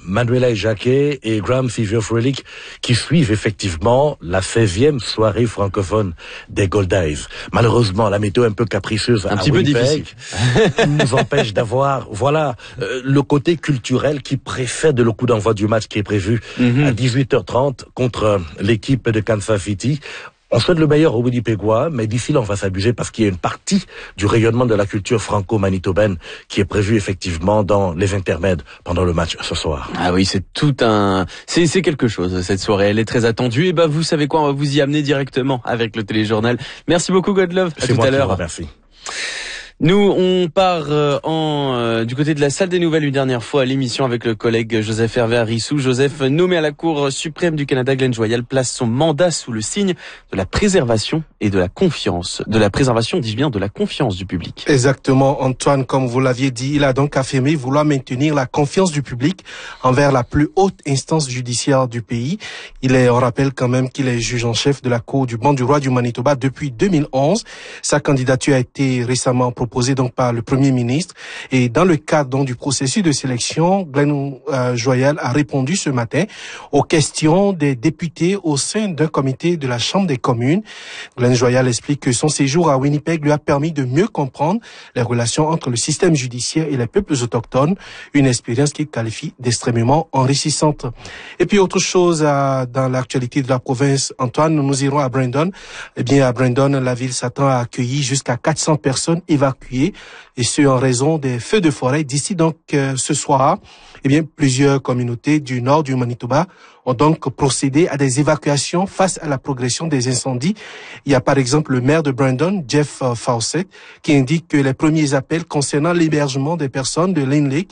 Manuela Jacquet et Graham Fever-Fröhlich qui suivent effectivement la 16e soirée francophone des Gold Eyes. Malheureusement, la météo un peu capricieuse un petit peu difficile nous empêche d'avoir le côté culturel qui précède le coup d'envoi du match qui est prévu à 18h30 contre l'équipe de Kansas City. On souhaite le meilleur aux Winnipégois, mais d'ici là, on va s'abuser parce qu'il y a une partie du rayonnement de la culture franco-manitobaine qui est prévue effectivement dans les intermèdes pendant le match ce soir. Ah oui, c'est c'est quelque chose, cette soirée. Elle est très attendue. Et vous savez quoi, on va vous y amener directement avec le téléjournal. Merci beaucoup, Godlove. À tout à l'heure. Merci. Nous, on part du côté de la salle des nouvelles une dernière fois à l'émission avec le collègue Joseph Hervé Arissou. Joseph, nommé à la Cour suprême du Canada, Glenn Joyal place son mandat sous le signe de la préservation et de la confiance. De la préservation, dis-je bien, de la confiance du public. Exactement, Antoine, comme vous l'aviez dit, il a donc affirmé vouloir maintenir la confiance du public envers la plus haute instance judiciaire du pays. On rappelle quand même qu'il est juge en chef de la Cour du banc du roi du Manitoba depuis 2011. Sa candidature a été récemment proposé donc par le Premier ministre. Et dans le cadre donc du processus de sélection, Glenn Joyal a répondu ce matin aux questions des députés au sein d'un comité de la Chambre des communes. Glenn Joyal explique que son séjour à Winnipeg lui a permis de mieux comprendre les relations entre le système judiciaire et les peuples autochtones, une expérience qu'il qualifie d'extrêmement enrichissante. Et puis autre chose dans l'actualité de la province, Antoine, nous irons à Brandon. Eh bien, à Brandon, la ville s'attend à accueillir jusqu'à 400 personnes évacuées, et ce en raison des feux de forêt. D'ici donc ce soir, eh bien, plusieurs communautés du nord du Manitoba ont donc procédé à des évacuations face à la progression des incendies. Il y a par exemple le maire de Brandon, Jeff Fawcett, qui indique que les premiers appels concernant l'hébergement des personnes de Lynn Lake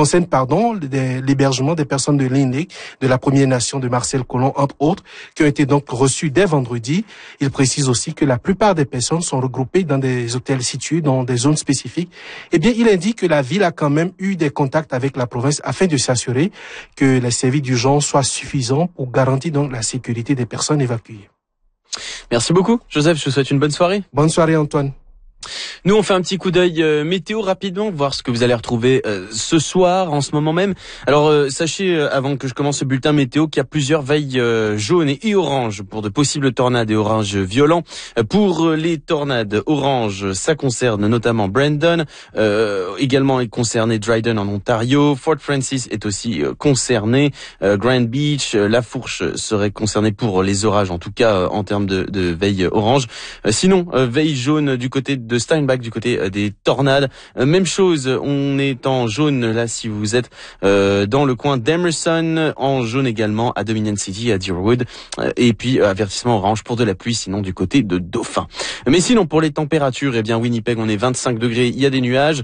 l'hébergement des personnes de Lynn Lake, de la Première Nation de Marcel Colomb, entre autres, qui ont été donc reçus dès vendredi. Il précise aussi que la plupart des personnes sont regroupées dans des hôtels situés dans des zones spécifiques. Eh bien, il indique que la ville a quand même eu des contacts avec la province afin de s'assurer que les services d'urgence soient suffisants pour garantir donc la sécurité des personnes évacuées. Merci beaucoup, Joseph. Je vous souhaite une bonne soirée. Bonne soirée, Antoine. Nous, on fait un petit coup d'œil météo rapidement, voir ce que vous allez retrouver ce soir, en ce moment même. Alors, sachez, avant que je commence ce bulletin météo, qu'il y a plusieurs veilles jaunes et oranges pour de possibles tornades et orages violents. Pour les tornades oranges, ça concerne notamment Brandon, également est concerné Dryden en Ontario, Fort Francis est aussi concerné, Grand Beach, La Fourche serait concerné pour les orages, en tout cas en termes de veille orange. Sinon, veille jaune du côté de Steinbach, du côté des tornades. Même chose, on est en jaune là si vous êtes dans le coin d'Emerson, en jaune également à Dominion City, à Deerwood, et puis avertissement orange pour de la pluie sinon du côté de Dauphin. Mais sinon pour les températures, eh bien Winnipeg on est 25 degrés, il y a des nuages,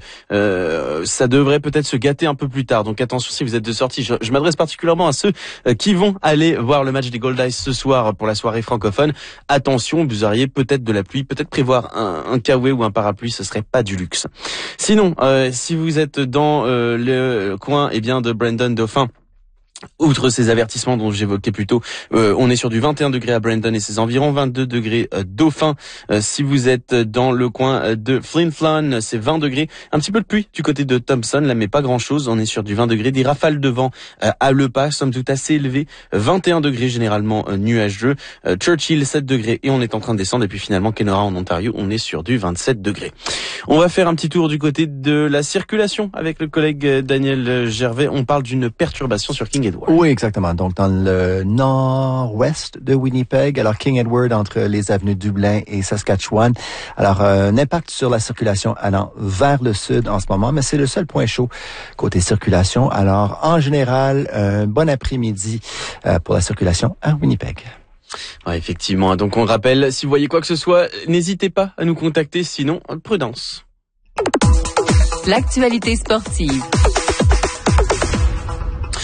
ça devrait peut-être se gâter un peu plus tard, donc attention si vous êtes de sortie. Je m'adresse particulièrement à ceux qui vont aller voir le match des Gold Eyes ce soir pour la soirée francophone. Attention, vous auriez peut-être de la pluie, peut-être prévoir un kawaii ou un parapluie, ce serait pas du luxe. Sinon, si vous êtes dans le coin de Brandon Dauphin, outre ces avertissements dont j'évoquais plus tôt, on est sur du 21 degrés à Brandon et ses environs, 22 degrés Dauphin. Si vous êtes dans le coin de Flin Flon, c'est 20 degrés. Un petit peu de pluie du côté de Thompson, là, mais pas grand-chose. On est sur du 20 degrés. Des rafales de vent à Le Pas, somme toute assez élevées. 21 degrés généralement nuageux. Churchill, 7 degrés et on est en train de descendre. Et puis finalement, Kenora en Ontario, on est sur du 27 degrés. On va faire un petit tour du côté de la circulation avec le collègue Daniel Gervais. On parle d'une perturbation sur King Edward. Oui, exactement. Donc, dans le nord-ouest de Winnipeg, alors King Edward entre les avenues Dublin et Saskatchewan. Alors, un impact sur la circulation allant vers le sud en ce moment, mais c'est le seul point chaud côté circulation. Alors, en général, un bon après-midi pour la circulation à Winnipeg. Ouais, effectivement. Donc, on rappelle, si vous voyez quoi que ce soit, n'hésitez pas à nous contacter, sinon, prudence. L'actualité sportive.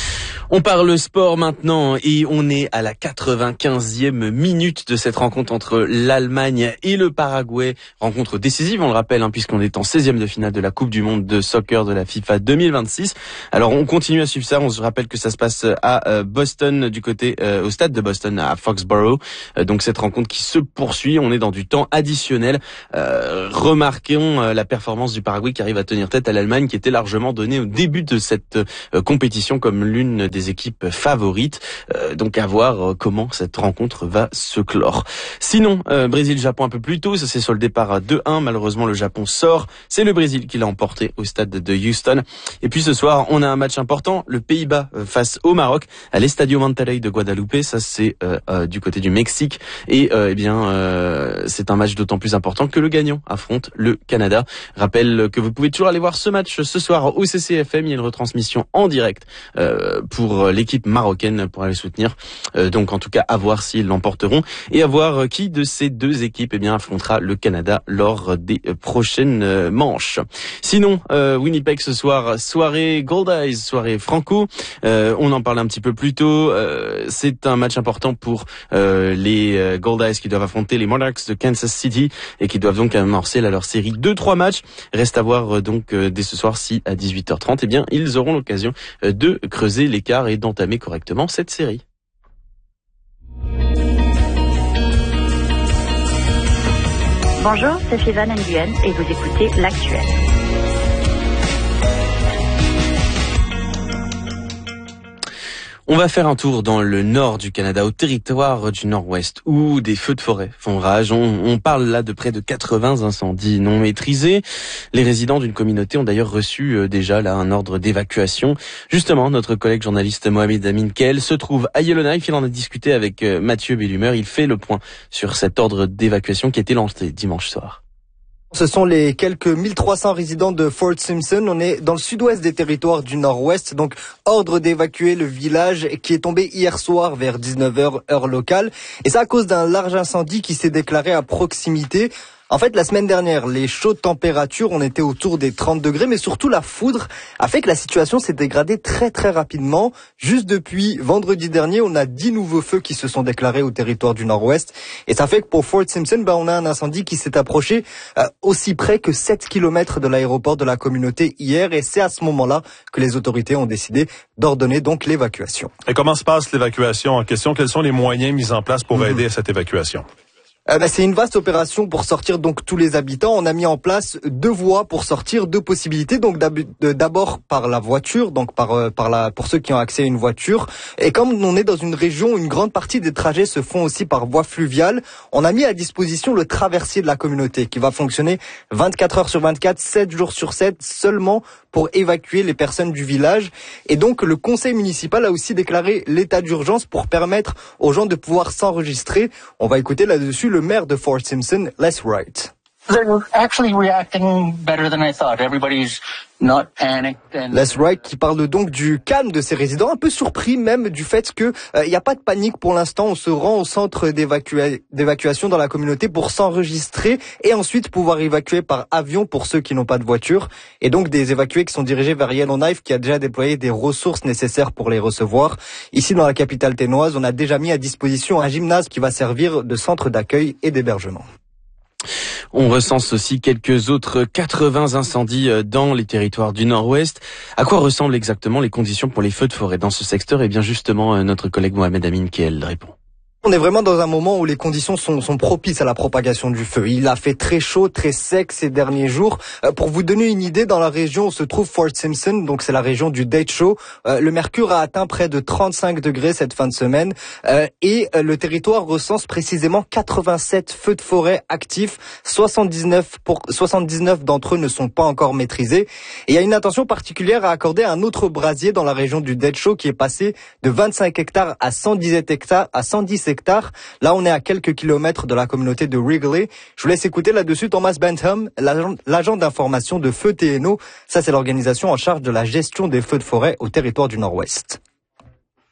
On parle sport maintenant et on est à la 95e minute de cette rencontre entre l'Allemagne et le Paraguay. Rencontre décisive, on le rappelle, puisqu'on est en 16e de finale de la Coupe du Monde de soccer de la FIFA 2026. Alors on continue à suivre ça. On se rappelle que ça se passe à Boston, du côté au stade de Boston à Foxborough. Donc cette rencontre qui se poursuit. On est dans du temps additionnel. Remarquons la performance du Paraguay qui arrive à tenir tête à l'Allemagne, qui était largement donnée au début de cette compétition comme l'une des équipes favorites. Donc à voir comment cette rencontre va se clore. Sinon, Brésil-Japon un peu plus tôt, ça s'est soldé par 2-1. Malheureusement, le Japon sort. C'est le Brésil qui l'a emporté au stade de Houston. Et puis ce soir, on a un match important, le Pays-Bas face au Maroc à l'Estadio Monterrey de Guadalupe. Ça, c'est du côté du Mexique. Et c'est un match d'autant plus important que le gagnant affronte le Canada. Rappelle que vous pouvez toujours aller voir ce match ce soir au CCFM. Il y a une retransmission en direct pour l'équipe marocaine pour aller soutenir. Donc en tout cas à voir s'ils l'emporteront et à voir qui de ces deux équipes affrontera le Canada lors des prochaines manches. Sinon, Winnipeg ce soir, soirée Gold Eyes, soirée franco. On en parlait un petit peu plus tôt. C'est un match important pour les Gold Eyes qui doivent affronter les Monarchs de Kansas City et qui doivent donc amorcer leur série 2-3 matchs. Reste à voir donc dès ce soir si à 18h30 ils auront l'occasion de creuser l'écart et d'entamer correctement cette série. Bonjour, c'est Sivan Nguyen et vous écoutez L'Actuel. On va faire un tour dans le nord du Canada, au territoire du nord-ouest, où des feux de forêt font rage. On parle là de près de 80 incendies non maîtrisés. Les résidents d'une communauté ont d'ailleurs reçu déjà là un ordre d'évacuation. Justement, notre collègue journaliste Mohamed Amin Kel se trouve à Yellowknife. Il en a discuté avec Mathieu Bellumer. Il fait le point sur cet ordre d'évacuation qui a été lancé dimanche soir. Ce sont les quelques 1300 résidents de Fort Simpson. On est dans le sud-ouest des territoires du nord-ouest. Donc, ordre d'évacuer le village qui est tombé hier soir vers 19h heure locale. Et ça à cause d'un large incendie qui s'est déclaré à proximité. En fait, la semaine dernière, les chaudes températures, on était autour des 30 degrés, mais surtout la foudre a fait que la situation s'est dégradée très très rapidement. Juste depuis vendredi dernier, on a 10 nouveaux feux qui se sont déclarés au territoire du nord-ouest. Et ça fait que pour Fort Simpson, on a un incendie qui s'est approché aussi près que 7 km de l'aéroport de la communauté hier. Et c'est à ce moment-là que les autorités ont décidé d'ordonner donc l'évacuation. Et comment se passe l'évacuation en question? Quels sont les moyens mis en place pour aider à cette évacuation? C'est une vaste opération pour sortir donc tous les habitants. On a mis en place 2 voies pour sortir, 2 possibilités. Donc d'abord par la voiture, donc pour ceux qui ont accès à une voiture. Et comme on est dans une région où une grande partie des trajets se font aussi par voie fluviale, on a mis à disposition le traversier de la communauté qui va fonctionner 24 heures sur 24, 7 jours sur 7 seulement pour évacuer les personnes du village. Et donc le conseil municipal a aussi déclaré l'état d'urgence pour permettre aux gens de pouvoir s'enregistrer. On va écouter là-dessus le maire de Fort Simpson, Les Wright. They're actually reacting better than I thought. Everybody's not panicked. Les Wright qui parle donc du calme de ses résidents, un peu surpris même du fait que il n'y a pas de panique pour l'instant. On se rend au centre d'évacuation dans la communauté pour s'enregistrer et ensuite pouvoir évacuer par avion pour ceux qui n'ont pas de voiture. Et donc des évacués qui sont dirigés vers Yellowknife qui a déjà déployé des ressources nécessaires pour les recevoir. Ici dans la capitale ténoise, on a déjà mis à disposition un gymnase qui va servir de centre d'accueil et d'hébergement. On recense aussi quelques autres 80 incendies dans les territoires du Nord-Ouest. À quoi ressemblent exactement les conditions pour les feux de forêt dans ce secteur? Eh bien justement, notre collègue Mohamed Amin Kel répond. On est vraiment dans un moment où les conditions sont propices à la propagation du feu. Il a fait très chaud, très sec ces derniers jours. Pour vous donner une idée, dans la région où se trouve Fort Simpson, donc c'est la région du Dead Show, le mercure a atteint près de 35 degrés cette fin de semaine et le territoire recense précisément 87 feux de forêt actifs. 79 d'entre eux ne sont pas encore maîtrisés. Et il y a une attention particulière à accorder à un autre brasier dans la région du Dead Show qui est passé de 25 hectares à 110 hectares. Là, on est à quelques kilomètres de la communauté de Wrigley. Je vous laisse écouter là-dessus Thomas Bentham, l'agent d'information de Feu TNO. Ça, c'est l'organisation en charge de la gestion des feux de forêt au territoire du Nord-Ouest.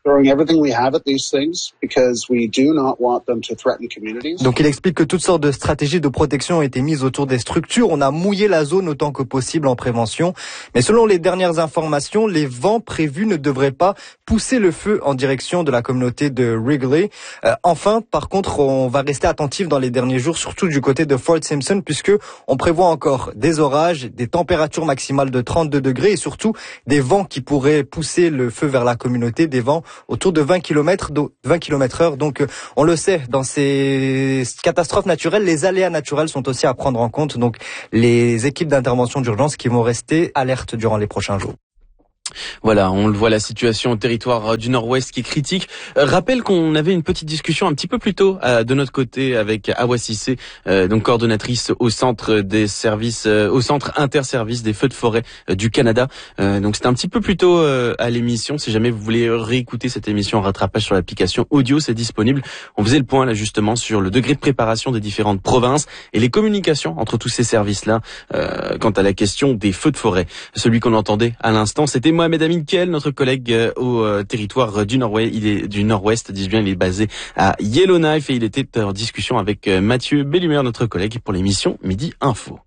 Donc il explique que toutes sortes de stratégies de protection ont été mises autour des structures. On a mouillé la zone autant que possible en prévention. Mais selon les dernières informations, les vents prévus ne devraient pas pousser le feu en direction de la communauté de Wrigley. Enfin, par contre, on va rester attentif dans les derniers jours, surtout du côté de Fort Simpson, puisque on prévoit encore des orages, des températures maximales de 32 degrés et surtout des vents qui pourraient pousser le feu vers la communauté, des vents autour de 20 km/h. Donc, on le sait, dans ces catastrophes naturelles, les aléas naturels sont aussi à prendre en compte. Donc, les équipes d'intervention d'urgence qui vont rester alertes durant les prochains jours. Voilà, on le voit, la situation au territoire du Nord-Ouest qui est critique. Rappelle qu'on avait une petite discussion un petit peu plus tôt de notre côté avec Awa Cissé, donc coordonnatrice au centre des services, au centre interservice des feux de forêt du Canada. Donc c'était un petit peu plus tôt à l'émission. Si jamais vous voulez réécouter cette émission en rattrapage sur l'application audio, c'est disponible. On faisait le point là justement sur le degré de préparation des différentes provinces et les communications entre tous ces services-là quant à la question des feux de forêt. Celui qu'on entendait à l'instant, c'était Mohamed Amin Kel, notre collègue au territoire du Nord-Ouest. Il est du Nord-Ouest, dis-je bien, il est basé à Yellowknife et il était en discussion avec Mathieu Bellumer, notre collègue, pour l'émission Midi Info.